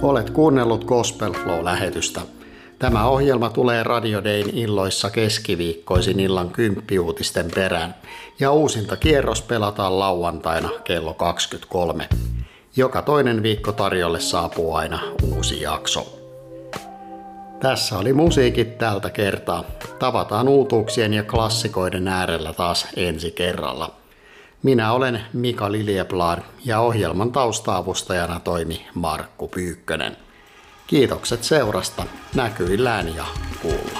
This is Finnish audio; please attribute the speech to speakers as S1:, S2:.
S1: Olet kuunnellut Gospel Flow-lähetystä. Tämä ohjelma tulee Radio Dayn illoissa keskiviikkoisin illan 10 uutisten perään ja uusinta kierros pelataan lauantaina kello 23. Joka toinen viikko tarjolle saapuu aina uusi jakso. Tässä oli musiikit tältä kertaa. Tavataan uutuuksien ja klassikoiden äärellä taas ensi kerralla. Minä olen Mika Liljeblad ja ohjelman tausta-avustajana toimi Markku Pyykkönen. Kiitokset seurasta, näkyillään ja kuullaan.